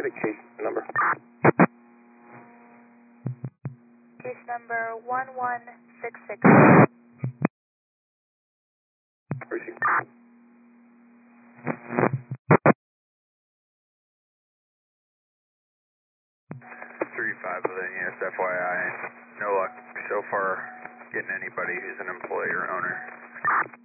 a case number. Case number 1166. Receive. 3-5 Linear, FYI. No luck so far getting anybody who's an employee or owner.